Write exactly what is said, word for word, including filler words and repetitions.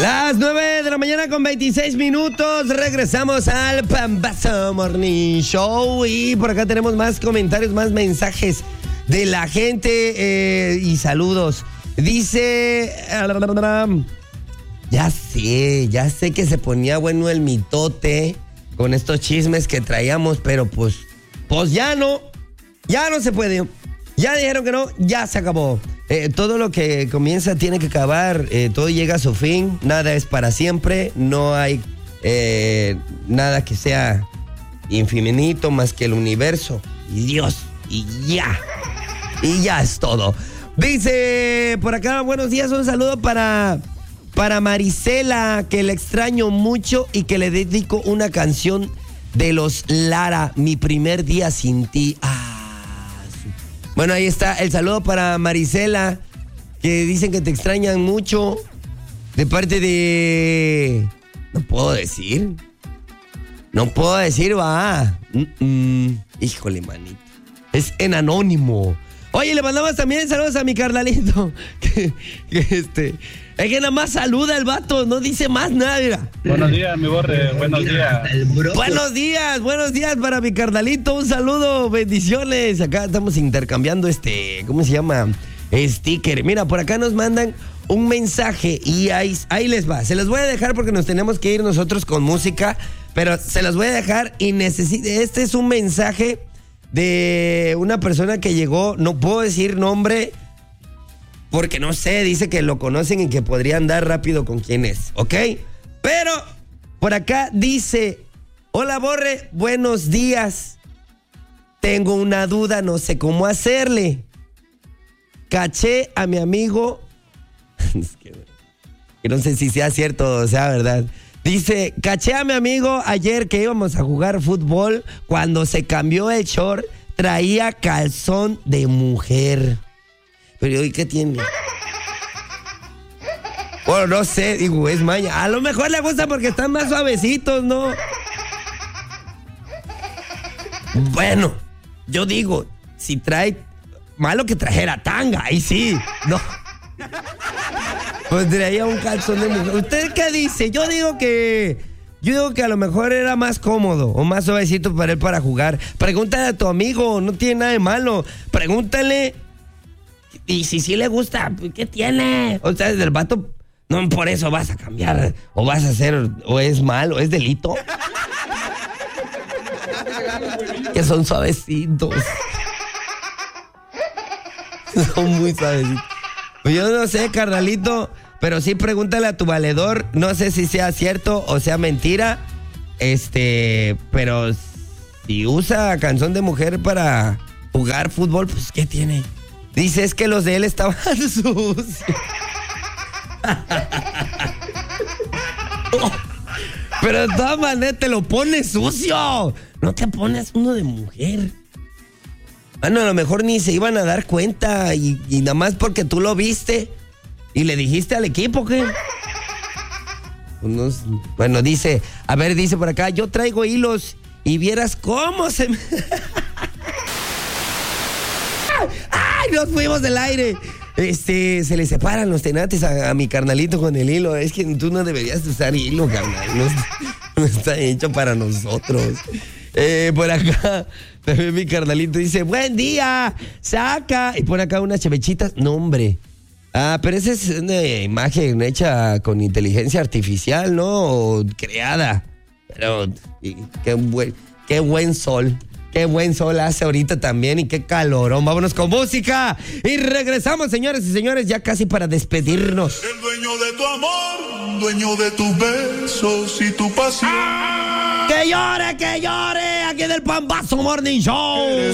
Las nueve de la mañana con veintiséis minutos, regresamos al Pambazo Morning Show y por acá tenemos más comentarios, más mensajes de la gente eh, y saludos. Dice, ya sé, ya sé que se ponía bueno el mitote con estos chismes que traíamos, pero pues, pues ya no, ya no se puede. Ya dijeron que no, ya se acabó. Eh, todo lo que comienza tiene que acabar, eh, todo llega a su fin, nada es para siempre, no hay eh, nada que sea infinito más que el universo y Dios, y ya, y ya es todo. Dice por acá, buenos días, un saludo para, para Marisela, que le extraño mucho y que le dedico una canción de los Lara, Mi primer día sin ti. Ah. Bueno, ahí está el saludo para Marisela, que dicen que te extrañan mucho, de parte de... No puedo decir. No puedo decir, va. Mm-mm. Híjole, manito. Es en anónimo. Oye, le mandamos también saludos a mi carnalito. Que, que este... Es que nada más saluda el vato, no dice más nada, mira. Buenos días, mi borre, buenos días. Buenos días, buenos días para mi carnalito, un saludo, bendiciones. Acá estamos intercambiando este, ¿cómo se llama? Sticker. Mira, por acá nos mandan un mensaje y ahí, ahí les va. Se los voy a dejar porque nos tenemos que ir nosotros con música, pero se los voy a dejar y necesito, este es un mensaje de una persona que llegó, no puedo decir nombre, porque no sé, dice que lo conocen y que podrían dar rápido con quién es, ¿ok? Pero por acá dice, hola Borre, buenos días. Tengo una duda, no sé cómo hacerle. Caché a mi amigo, es que, que no sé si sea cierto o sea verdad. Dice, caché a mi amigo ayer que íbamos a jugar fútbol, cuando se cambió el short, traía calzón de mujer. Pero ¿y qué tiene? Bueno, no sé, digo, es maña. A lo mejor le gusta porque están más suavecitos, ¿no? Bueno, yo digo, si trae... Malo que trajera tanga, ahí sí, no. Pues traía un calzón de mujer. ¿Usted qué dice? Yo digo que... Yo digo que a lo mejor era más cómodo o más suavecito para él para jugar. Pregúntale a tu amigo, no tiene nada de malo. Pregúntale... Y si sí le gusta, ¿qué tiene? O sea, el vato, no por eso vas a cambiar, o vas a hacer, o es malo, es delito. Que son suavecitos. Son muy suavecitos. Pues yo no sé, carnalito, pero sí pregúntale a tu valedor, no sé si sea cierto o sea mentira, este, pero si usa canción de mujer para jugar fútbol, pues ¿qué tiene? Dice, es que los de él estaban sucios. Pero de todas maneras te lo pones sucio. No te pones uno de mujer. Bueno, a lo mejor ni se iban a dar cuenta y, y nada más porque tú lo viste y le dijiste al equipo que... Unos, bueno, dice, a ver, dice por acá, yo traigo hilos y vieras cómo se me... ¡Ay, nos fuimos del aire! Este, se le separan los tenates a, a mi carnalito con el hilo. Es que tú no deberías usar hilo, carnal. No, no está hecho para nosotros. Eh, por acá, también mi carnalito dice, buen día, saca. Y por acá unas chevechitas. No, hombre. Ah, pero esa es una imagen hecha con inteligencia artificial, ¿no? O creada. Pero y, qué buen, qué buen sol. Qué buen sol hace ahorita también y qué calorón. Vámonos con música y regresamos, señores y señores, ya casi para despedirnos. El dueño de tu amor, dueño de tus besos y tu pasión. ¡Que llore, que llore! Aquí en el Pambazo Morning Show.